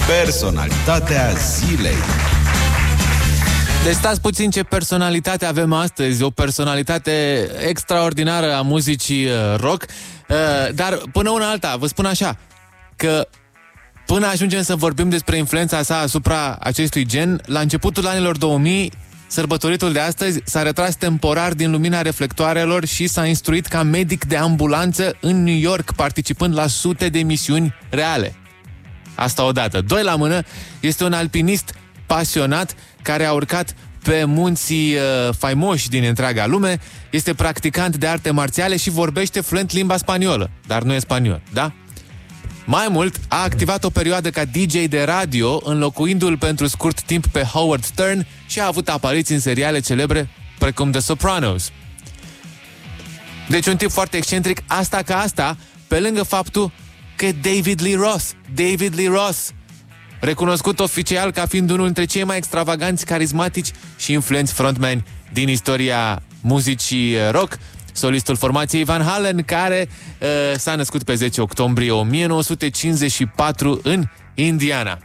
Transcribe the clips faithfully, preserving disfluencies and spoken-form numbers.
Personalitatea zilei. Deci stați puțin ce personalitate avem astăzi. O personalitate extraordinară a muzicii rock. Dar până una alta, vă spun așa, că până ajungem să vorbim despre influența sa asupra acestui gen, la începutul anilor două mii, sărbătoritul de astăzi s-a retras temporar din lumina reflectoarelor și s-a instruit ca medic de ambulanță în New York, participând la sute de misiuni reale. Asta odată. Doi la mână, este un alpinist pasionat care a urcat pe munții uh, faimoși din întreaga lume, este practicant de arte marțiale și vorbește fluent limba spaniolă, dar nu e spaniol, da? Mai mult, a activat o perioadă ca D J de radio, înlocuindu-l pentru scurt timp pe Howard Stern și a avut apariții în seriale celebre precum The Sopranos. Deci un tip foarte excentric, asta ca asta, pe lângă faptul că e David Lee Roth. David Lee Roth, recunoscut oficial ca fiind unul dintre cei mai extravaganți, carismatici și influenți frontmani din istoria muzicii rock, solistul formației Van Halen, care uh, s-a născut pe zece octombrie o mie nouă sute cincizeci și patru în Indiana.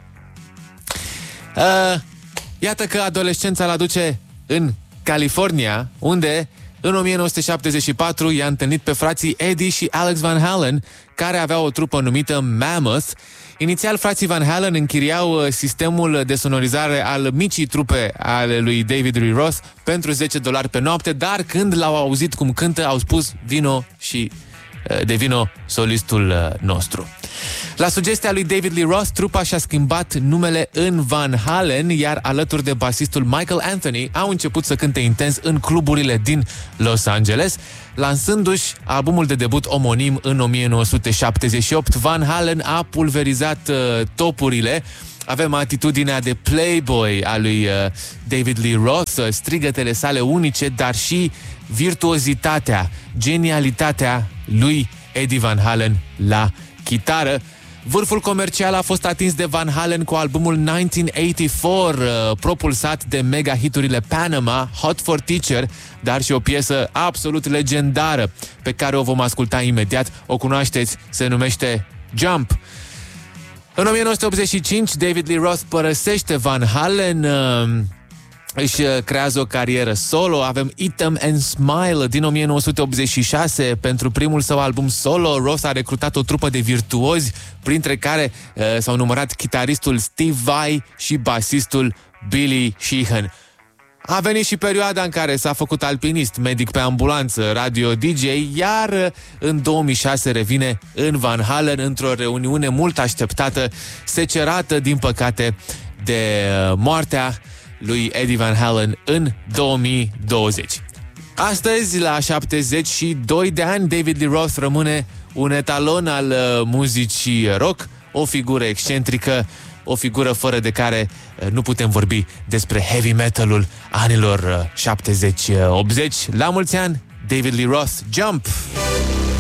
Uh, iată că adolescența l-aduce în California, unde în o mie nouă sute șaptezeci și patru i-a întâlnit pe frații Eddie și Alex Van Halen, care aveau o trupă numită Mammoth. Inițial, frații Van Halen închiriau sistemul de sonorizare al micii trupe ale lui David Lee Roth pentru zece dolari pe noapte, dar când l-au auzit cum cântă, au spus vino și devino solistul nostru. La sugestia lui David Lee Roth, trupa și-a schimbat numele în Van Halen, iar alături de basistul Michael Anthony au început să cânte intens în cluburile din Los Angeles, lansându-și albumul de debut omonim în o mie nouă sute șaptezeci și opt. Van Halen a pulverizat uh, topurile. Avem atitudinea de playboy a lui uh, David Lee Roth, uh, strigătele sale unice, dar și virtuozitatea, genialitatea lui Eddie Van Halen la chitară. Vârful comercial a fost atins de Van Halen cu albumul nouăsprezece optzeci și patru, uh, propulsat de mega hiturile Panama, Hot for Teacher, dar și o piesă absolut legendară pe care o vom asculta imediat. O cunoașteți, se numește Jump. În o mie nouă sute optzeci și cinci, David Lee Roth părăsește Van Halen, uh, își creează o carieră solo. Avem Eat 'em and Smile din o mie nouă sute optzeci și șase. Pentru primul său album solo, Roth a recrutat o trupă de virtuozi, printre care uh, s-au numărat chitaristul Steve Vai și basistul Billy Sheehan. A venit și perioada în care s-a făcut alpinist, medic pe ambulanță, radio D J, iar în două mii șase revine în Van Halen într-o reuniune mult așteptată, secerată, din păcate, de moartea lui Eddie Van Halen în două mii douăzeci. Astăzi, la șaptezeci și doi de ani, David Lee Roth rămâne un etalon al uh, muzicii rock, o figură excentrică, o figură fără de care uh, nu putem vorbi despre heavy metalul anilor uh, șaptezeci optzeci. La mulți ani, David Lee Roth, Jump!